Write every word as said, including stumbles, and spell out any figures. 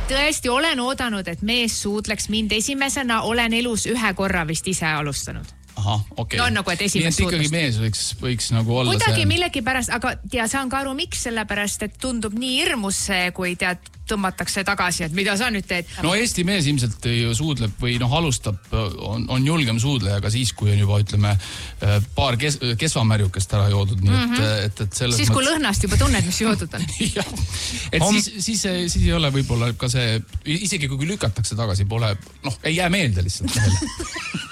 tõesti olen oodanud, et mees suudleks mind esimesena, olen elus ühe korra vist ise alustanud. Aha, okei. No nagu, et esimest suudlust. Nii et ikkagi mees võiks, võiks nagu olla kuidagi see... millegi pärast, aga ja saan ka aru, miks sellepärast, et tundub nii hirmus see, kui tead, tõmmatakse tagasi, et mida sa nüüd teed. No Eesti mees ilmselt ju suudleb või noh, alustab, on, on julgem suudleja ka siis, kui on juba, ütleme, paar kes, kesvamärjukest ära joodud. Nii et, mm-hmm. et, et selles siis, kui mõttes... lõhnast juba tunned, mis joodud on. et Om... siis, siis, siis ei ole võib-olla ka see, isegi kui lükatakse tagasi, pole, noh, ei jää meelde lihtsalt.